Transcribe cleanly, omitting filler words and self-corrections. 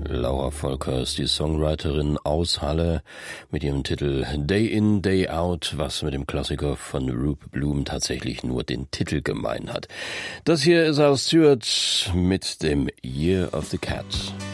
Laura Volkers, die Songwriterin aus Halle, mit ihrem Titel Day In, Day Out, was mit dem Klassiker von Rube Bloom tatsächlich nur den Titel gemein hat. Das hier ist aus Stewart mit dem Year of the Cat.